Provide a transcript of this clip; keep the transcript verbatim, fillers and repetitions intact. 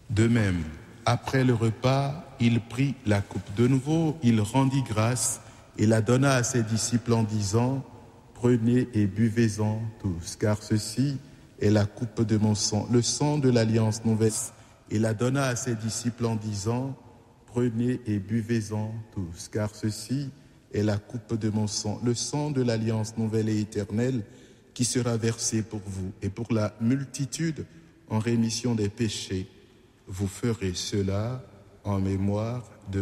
De même, après le repas, il prit la coupe de nouveau, il rendit grâce et la donna à ses disciples en disant « Prenez et buvez-en tous, car ceci est la coupe de mon sang, le sang de l'alliance nouvelle. » Et la donna à ses disciples en disant « Prenez et buvez-en tous, car ceci est la coupe de mon sang, le sang de l'alliance nouvelle et éternelle, qui sera versé pour vous et pour la multitude en rémission des péchés. Vous ferez cela en mémoire de moi. »